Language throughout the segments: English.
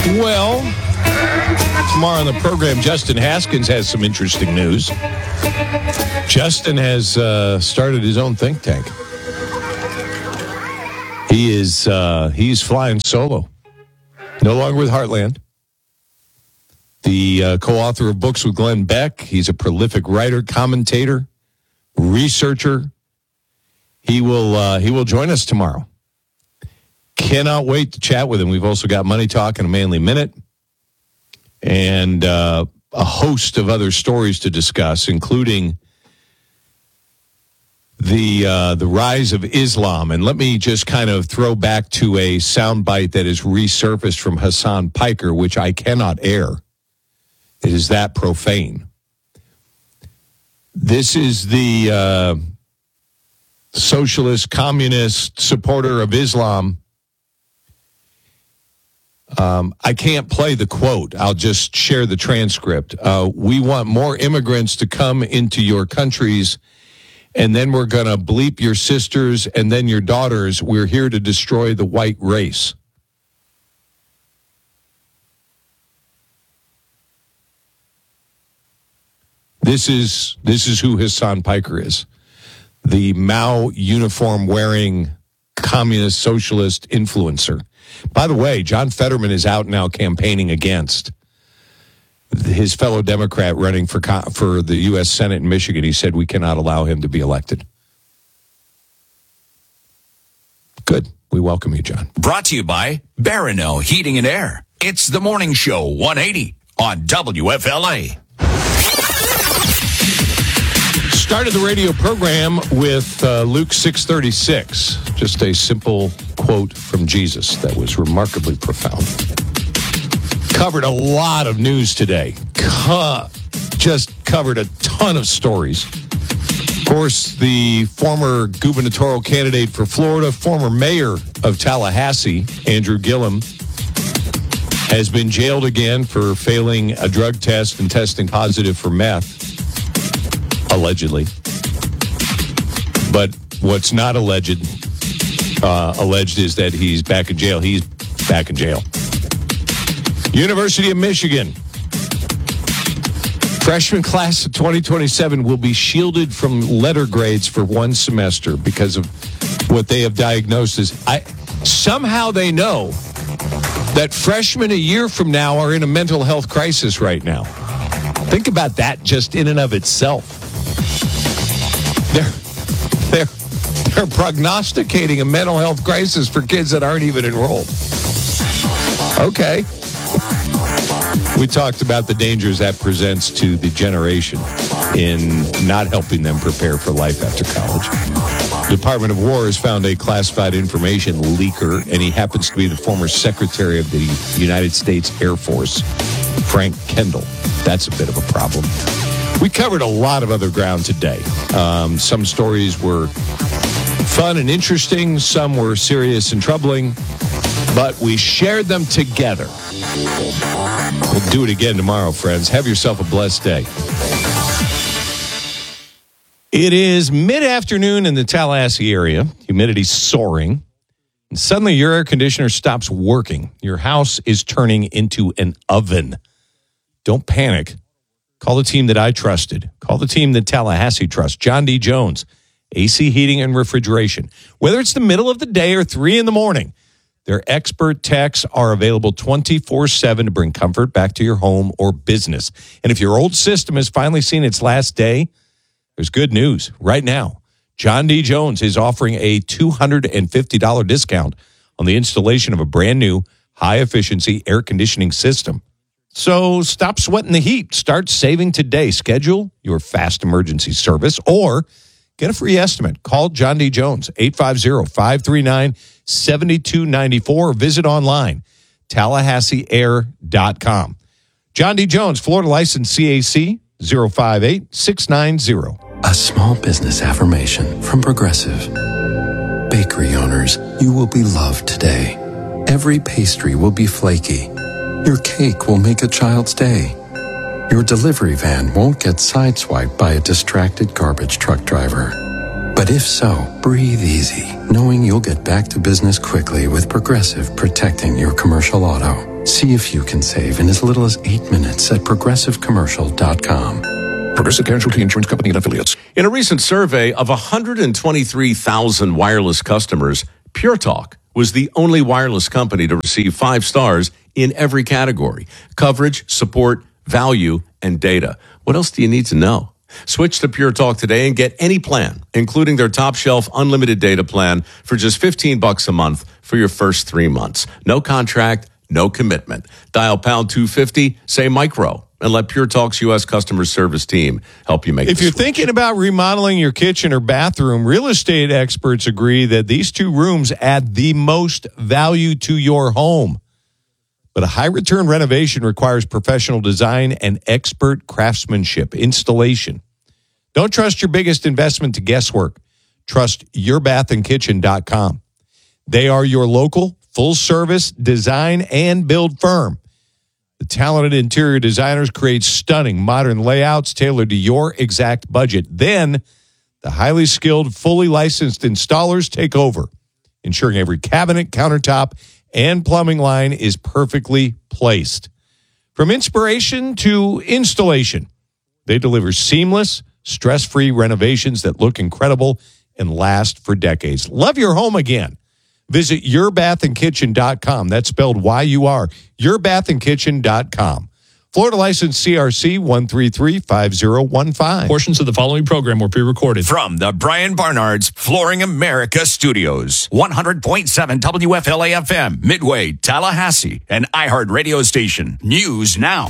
Well, tomorrow on the program, Justin Haskins has some interesting news. Justin has started his own think tank. He's flying solo. No longer with Heartland. The co-author of books with Glenn Beck. He's a prolific writer, commentator, researcher. He will join us tomorrow. Cannot wait to chat with him. We've also got Money Talk and a Manly Minute, and a host of other stories to discuss, including the rise of Islam. And let me just kind of throw back to a soundbite that is resurfaced from Hassan Piker, which I cannot air. It is that profane. This is the socialist, communist supporter of Islam. I can't play the quote. I'll just share the transcript. We want more immigrants to come into your countries, and then we're going to bleep your sisters and then your daughters. We're here to destroy the white race. This is who Hassan Piker is. The Mao uniform wearing communist socialist influencer. By the way, John Fetterman is out now campaigning against his fellow Democrat running for the U.S. Senate in Michigan. He said we cannot allow him to be elected. Good. We welcome you, John. Brought to you by Barano Heating and Air. It's the Morning Show 180 on WFLA. Started the radio program with Luke 6:36. Just a simple quote from Jesus that was remarkably profound. Covered a lot of news today. Just covered a ton of stories. Of course, the former gubernatorial candidate for Florida, former mayor of Tallahassee, Andrew Gillum, has been jailed again for failing a drug test and testing positive for meth. Allegedly. But what's not alleged is that he's back in jail. He's back in jail. University of Michigan. Freshman class of 2027 will be shielded from letter grades for one semester because of what they have diagnosed as... somehow they know that freshmen a year from now are in a mental health crisis right now. Think about that just in and of itself. They're prognosticating a mental health crisis for kids that aren't even enrolled. Okay. We talked about the dangers that presents to the generation in not helping them prepare for life after college. The Department of War has found a classified information leaker, and he happens to be the former Secretary of the United States Air Force, Frank Kendall. That's a bit of a problem. We covered a lot of other ground today. Some stories were fun and interesting. Some were serious and troubling. But we shared them together. We'll do it again tomorrow, friends. Have yourself a blessed day. It is mid-afternoon in the Tallahassee area. Humidity's soaring. And suddenly your air conditioner stops working. Your house is turning into an oven. Don't panic. Call the team that I trusted. Call the team that Tallahassee trusts. John D. Jones, AC Heating and Refrigeration. Whether it's the middle of the day or 3 in the morning, their expert techs are available 24/7 to bring comfort back to your home or business. And if your old system has finally seen its last day, there's good news. Right now, John D. Jones is offering a $250 discount on the installation of a brand new high-efficiency air conditioning system. So stop sweating the heat. Start saving today. Schedule your fast emergency service or get a free estimate. Call John D. Jones, 850-539-7294, or visit online, TallahasseeAir.com. John D. Jones, Florida license CAC 058690. A small business affirmation from Progressive. Bakery owners, you will be loved today. Every pastry will be flaky. Your cake will make a child's day. Your delivery van won't get sideswiped by a distracted garbage truck driver. But if so, breathe easy, knowing you'll get back to business quickly with Progressive protecting your commercial auto. See if you can save in as little as 8 minutes at progressivecommercial.com. Progressive Casualty Insurance Company and Affiliates. In a recent survey of 123,000 wireless customers, Pure Talk was the only wireless company to receive 5 stars in every category: coverage, support, value, and data. What else do you need to know? Switch to Pure Talk today and get any plan, including their top shelf unlimited data plan for just $15 a month for your first 3 months. No contract, no commitment. Dial pound 250, say micro, and let Pure Talk's U.S. customer service team help you make If the you're switch. thinking about remodeling your kitchen or bathroom, real estate experts agree that these 2 rooms add the most value to your home. But a high-return renovation requires professional design and expert craftsmanship, installation. Don't trust your biggest investment to guesswork. Trust yourbathandkitchen.com. They are your local, full-service design and build firm. The talented interior designers create stunning modern layouts tailored to your exact budget. Then, the highly skilled, fully licensed installers take over, ensuring every cabinet, countertop, and plumbing line is perfectly placed. From inspiration to installation, they deliver seamless, stress-free renovations that look incredible and last for decades. Love your home again. Visit yourbathandkitchen.com. That's spelled Y-U-R. Yourbathandkitchen.com. Florida license CRC 1335015. Portions of the following program were pre-recorded. From the Brian Barnard's Flooring America Studios, 100.7 WFLA FM, Midway, Tallahassee, and iHeart Radio Station. News now.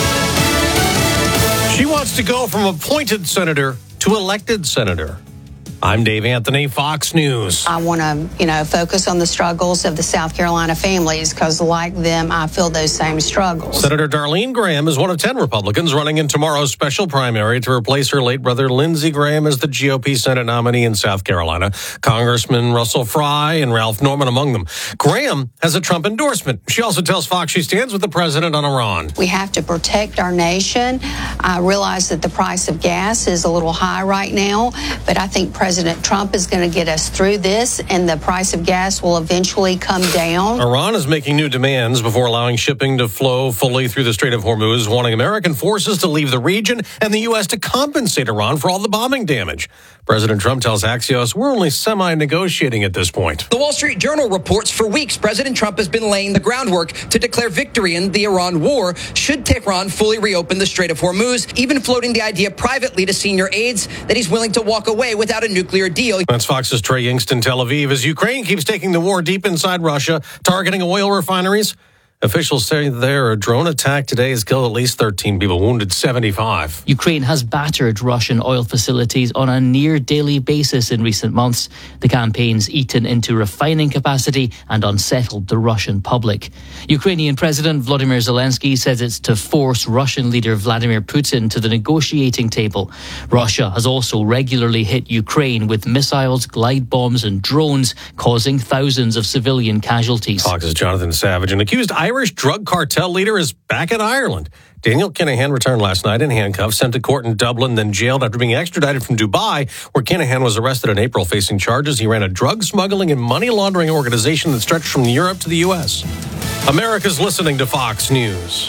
She wants to go from appointed senator to elected senator. I'm Dave Anthony, Fox News. I want to, focus on the struggles of the South Carolina families because, like them, I feel those same struggles. Senator Darlene Graham is one of 10 Republicans running in tomorrow's special primary to replace her late brother Lindsey Graham as the GOP Senate nominee in South Carolina. Congressman Russell Fry and Ralph Norman among them. Graham has a Trump endorsement. She also tells Fox she stands with the president on Iran. We have to protect our nation. I realize that the price of gas is a little high right now, but I think President Trump is going to get us through this, and the price of gas will eventually come down. Iran is making new demands before allowing shipping to flow fully through the Strait of Hormuz, wanting American forces to leave the region and the U.S. to compensate Iran for all the bombing damage. President Trump tells Axios, we're only semi-negotiating at this point. The Wall Street Journal reports for weeks President Trump has been laying the groundwork to declare victory in the Iran war should Tehran fully reopen the Strait of Hormuz, even floating the idea privately to senior aides that he's willing to walk away without a nuclear deal. That's Fox's Trey Yingst in Tel Aviv. As Ukraine keeps taking the war deep inside Russia, targeting oil refineries, officials say a drone attack today has killed at least 13 people, wounded 75. Ukraine has battered Russian oil facilities on a near daily basis in recent months. The campaign's eaten into refining capacity and unsettled the Russian public. Ukrainian President Volodymyr Zelensky says it's to force Russian leader Vladimir Putin to the negotiating table. Russia has also regularly hit Ukraine with missiles, glide bombs and drones, causing thousands of civilian casualties. Fox's Jonathan Savage, an accused Irish drug cartel leader, is back in Ireland. Daniel Kinahan returned last night in handcuffs, sent to court in Dublin, then jailed after being extradited from Dubai, where Kinahan was arrested in April facing charges. He ran a drug smuggling and money laundering organization that stretched from Europe to the U.S. America's listening to Fox News.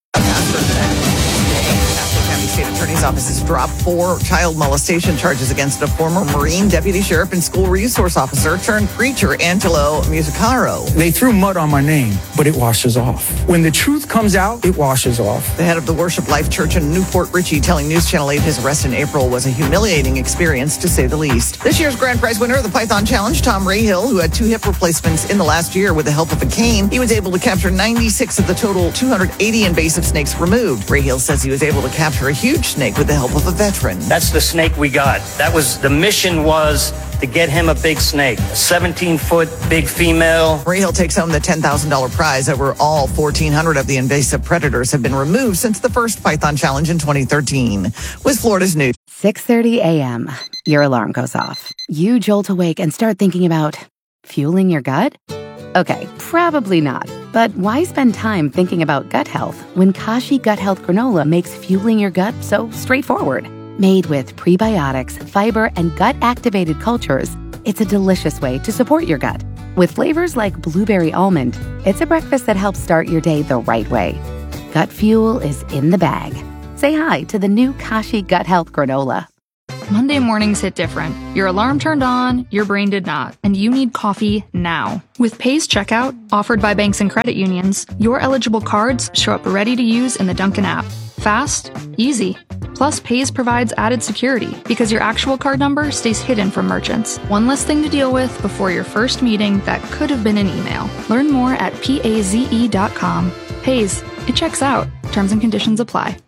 State Attorney's Office has dropped 4 child molestation charges against a former Marine deputy sheriff and school resource officer turned preacher Angelo Musicaro. They threw mud on my name, but it washes off. When the truth comes out, it washes off. The head of the Worship Life Church in Newport Richey telling News Channel 8 his arrest in April was a humiliating experience, to say the least. This year's grand prize winner of the Python Challenge, Tom Rahill, who had 2 hip replacements in the last year with the help of a cane, he was able to capture 96 of the total 280 invasive snakes removed. Rahill says he was able to capture a huge snake with the help of a veteran. That's the snake we got. The mission was to get him a big snake, a 17-foot big female. Rahill takes home the $10,000 prize. Over all 1,400 of the invasive predators have been removed since the first Python Challenge in 2013. With Florida's News. 6:30 a.m. Your alarm goes off. You jolt awake and start thinking about fueling your gut? Okay, probably not. But why spend time thinking about gut health when Kashi Gut Health Granola makes fueling your gut so straightforward? Made with prebiotics, fiber, and gut-activated cultures, it's a delicious way to support your gut. With flavors like blueberry almond, it's a breakfast that helps start your day the right way. Gut Fuel is in the bag. Say hi to the new Kashi Gut Health Granola. Monday mornings hit different. Your alarm turned on, your brain did not, and you need coffee now. With Pays Checkout, offered by banks and credit unions, your eligible cards show up ready to use in the Dunkin' app. Fast, easy. Plus, Pays provides added security because your actual card number stays hidden from merchants. One less thing to deal with before your first meeting that could have been an email. Learn more at PAZE.com. Pays, it checks out. Terms and conditions apply.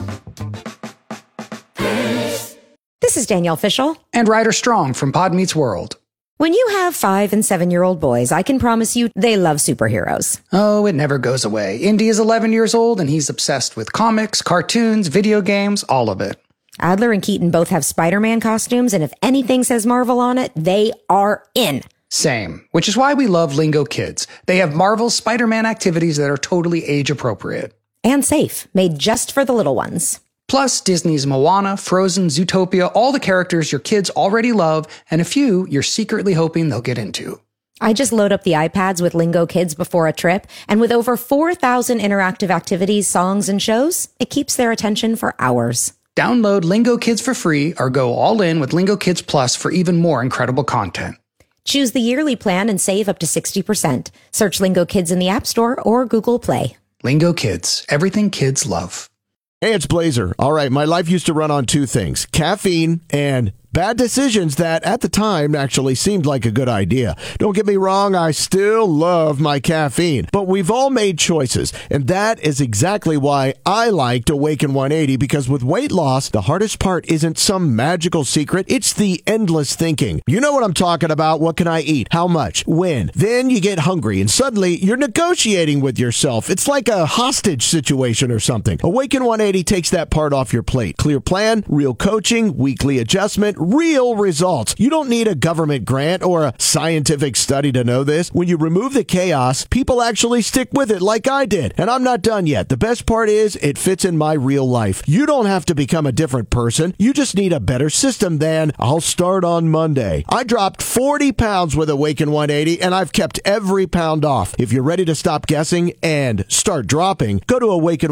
This is Danielle Fishel. And Ryder Strong from Pod Meets World. When you have 5- and 7-year-old boys, I can promise you they love superheroes. Oh, it never goes away. Indy is 11 years old and he's obsessed with comics, cartoons, video games, all of it. Adler and Keaton both have Spider-Man costumes, and if anything says Marvel on it, they are in. Same, which is why we love Lingo Kids. They have Marvel's Spider-Man activities that are totally age appropriate. And safe, made just for the little ones. Plus, Disney's Moana, Frozen, Zootopia, all the characters your kids already love, and a few you're secretly hoping they'll get into. I just load up the iPads with Lingo Kids before a trip, and with over 4,000 interactive activities, songs, and shows, it keeps their attention for hours. Download Lingo Kids for free or go all in with Lingo Kids Plus for even more incredible content. Choose the yearly plan and save up to 60%. Search Lingo Kids in the App Store or Google Play. Lingo Kids, everything kids love. Hey, it's Blazer. All right, my life used to run on two things, caffeine and bad decisions that at the time actually seemed like a good idea. Don't get me wrong, I still love my caffeine, but we've all made choices, and that is exactly why I liked Awaken 180, because with weight loss, the hardest part isn't some magical secret, it's the endless thinking. You know what I'm talking about. What can I eat? How much? When? Then you get hungry, and suddenly you're negotiating with yourself. It's like a hostage situation or something. Awaken 180 takes that part off your plate. Clear plan, real coaching, weekly adjustment, real results. You don't need a government grant or a scientific study to know this. When you remove the chaos, people actually stick with it like I did. And I'm not done yet. The best part is it fits in my real life. You don't have to become a different person. You just need a better system than I'll start on Monday. I dropped 40 pounds with Awaken 180 and I've kept every pound off. If you're ready to stop guessing and start dropping, go to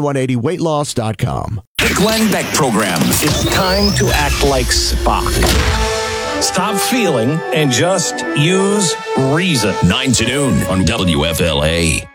awaken180weightloss.com. The Glenn Beck Program. It's time to act like Spock. Stop feeling and just use reason. 9 to noon on WFLA.